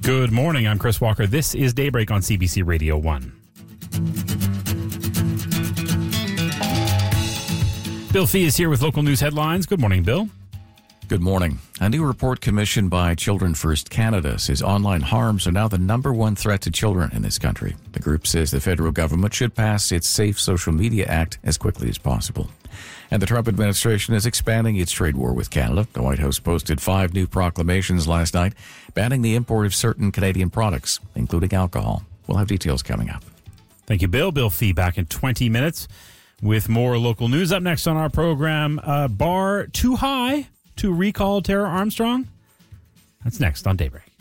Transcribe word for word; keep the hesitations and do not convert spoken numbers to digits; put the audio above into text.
Good morning. I'm Chris Walker. This is Daybreak on C B C Radio one. Bill Fee is here with local news headlines. Good morning, Bill. Good morning. A new report commissioned by Children First Canada says online harms are now the number one threat to children in this country. The group says the federal government should pass its Safe Social Media Act as quickly as possible. And the Trump administration is expanding its trade war with Canada. The White House posted five new proclamations last night banning the import of certain Canadian products, including alcohol. We'll have details coming up. Thank you, Bill. Bill Fee back in twenty minutes with more local news. Up next on our program, uh, bar too high to recall Tara Armstrong. That's next on Daybreak.